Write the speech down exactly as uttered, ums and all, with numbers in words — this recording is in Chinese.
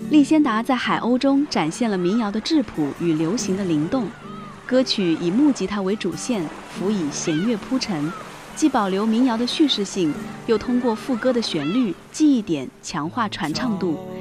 利仙达在海鸥中展现了民谣的质朴与流行的灵动，歌曲以木吉他为主线，辅以弦乐铺陈，既保留民谣的叙事性，又通过副歌的旋律、记忆点强化传唱度，